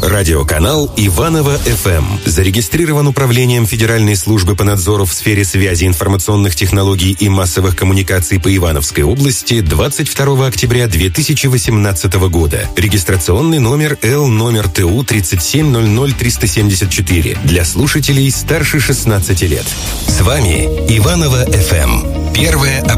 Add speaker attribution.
Speaker 1: Радиоканал Иваново-ФМ. Зарегистрирован Управлением Федеральной службы по надзору в сфере связи, информационных технологий и массовых коммуникаций по Ивановской области 22 октября 2018 года. Регистрационный номер Л-ТУ 3700374 для слушателей старше 16 лет. С вами Иваново-ФМ. Первая